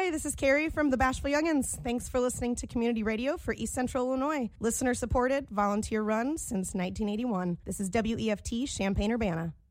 Hi, this is Carrie from the Bashful Youngins. Thanks for listening to Community Radio for East Central Illinois. Listener-supported, volunteer-run since 1981. This is WEFT Champaign-Urbana.